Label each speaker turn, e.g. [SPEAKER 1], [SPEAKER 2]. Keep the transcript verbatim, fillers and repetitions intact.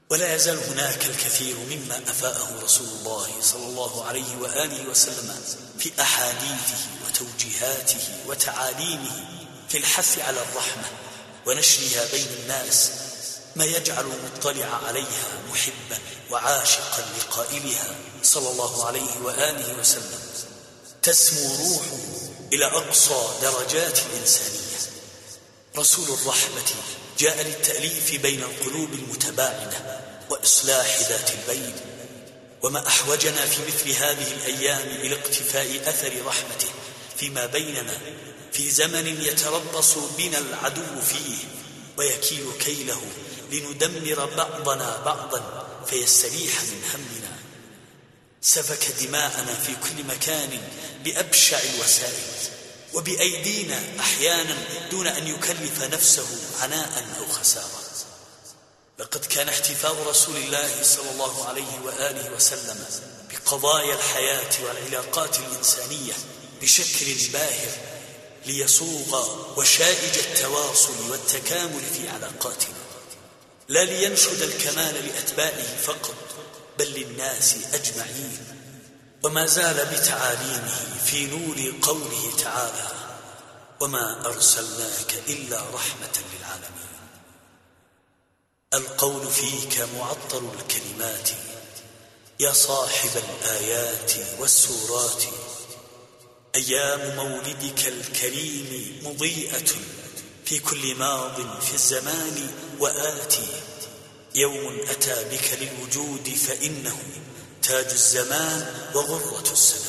[SPEAKER 1] ولا يزال هناك الكثير مما أفاءه رسول الله صلى الله عليه وآله وسلم في أحاديثه وتوجيهاته وتعاليمه في الحث على الرحمة ونشرها بين الناس، ما يجعل المطلع عليها محبا وعاشقا لقائلها صلى الله عليه وآله وسلم. تسمو روحه إلى أقصى درجات الإنسانية. رسول الرحمة جاء للتأليف بين القلوب المتباعدة وإصلاح ذات البين، وما أحوجنا في مثل هذه الأيام إلى اقتفاء أثر رحمته فيما بيننا في زمن يتربص بنا العدو فيه ويكيل كيله لندمر بعضنا بعضا فيستريح من همنا. سفك دماءنا في كل مكان بأبشع الوسائل وبأيدينا أحيانا دون أن يكلف نفسه عناء أو خسارة. لقد كان احتفاء رسول الله صلى الله عليه وآله وسلم بقضايا الحياة والعلاقات الإنسانية بشكل باهر ليصوغ وشائج التواصل والتكامل في علاقاتنا، لا لينشد الكمال لأتباعه فقط بل للناس أجمعين. وما زال بتعاليمه في نور قوله تعالى: وما أرسلناك إلا رحمة للعالمين. القول فيك معطر الكلمات يا صاحب الآيات والسورات، أيام مولدك الكريم مضيئة في كل ماض في الزمان وآتي. يوم أتى بك للوجود فإنه تاج الزمان وغرة السنة.